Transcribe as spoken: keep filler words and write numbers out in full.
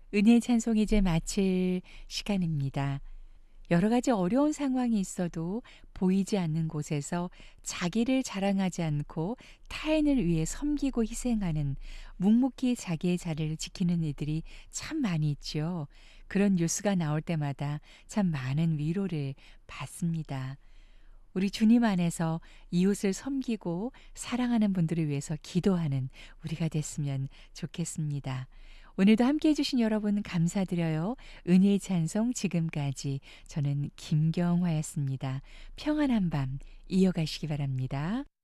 은혜의 찬송 이제 마칠 시간입니다. 여러 가지 어려운 상황이 있어도 보이지 않는 곳에서 자기를 자랑하지 않고 타인을 위해 섬기고 희생하는 묵묵히 자기의 자리를 지키는 이들이 참 많이 있지요. 그런 뉴스가 나올 때마다 참 많은 위로를 받습니다. 우리 주님 안에서 이웃을 섬기고 사랑하는 분들을 위해서 기도하는 우리가 됐으면 좋겠습니다. 오늘도 함께 해주신 여러분 감사드려요. 은혜의 찬송 지금까지 저는 김경화였습니다. 평안한 밤 이어가시기 바랍니다.